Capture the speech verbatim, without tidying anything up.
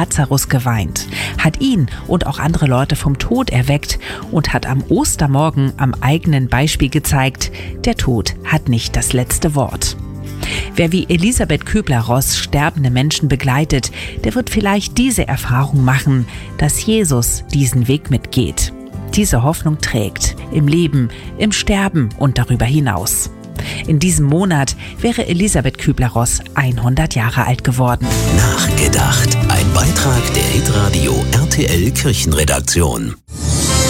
Lazarus geweint, hat ihn und auch andere Leute vom Tod erweckt und hat am Ostermorgen am eigenen Beispiel gezeigt, der Tod hat nicht das letzte Wort. Wer wie Elisabeth Kübler-Ross sterbende Menschen begleitet, der wird vielleicht diese Erfahrung machen, dass Jesus diesen Weg mitgeht. Diese Hoffnung trägt im Leben, im Sterben und darüber hinaus. In diesem Monat wäre Elisabeth Kübler-Ross hundert Jahre alt geworden. Nachgedacht. Ein Beitrag der Hitradio R T L Kirchenredaktion.